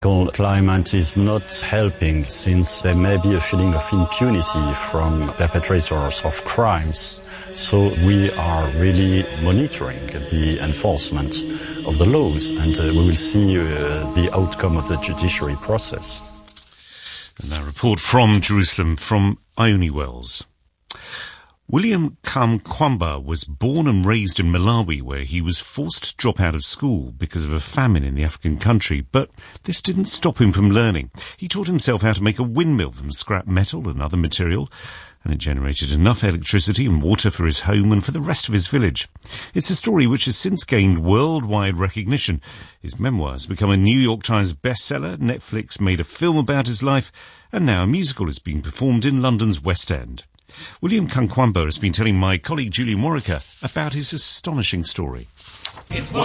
Climate is not helping since there may be a feeling of impunity from perpetrators of crimes. So we are really monitoring the enforcement of the laws, and we will see the outcome of the judiciary process. And that report from Jerusalem from Ione Wells. William Kamkwamba was born and raised in Malawi, where he was forced to drop out of school because of a famine in the African country. But this didn't stop him from learning. He taught himself how to make a windmill from scrap metal and other material, and it generated enough electricity and water for his home and for the rest of his village. It's a story which has since gained worldwide recognition. His memoir has become a New York Times bestseller, Netflix made a film about his life, and now a musical is being performed in London's West End. William Kamkwamba has been telling my colleague Julian Warwicker about his astonishing story.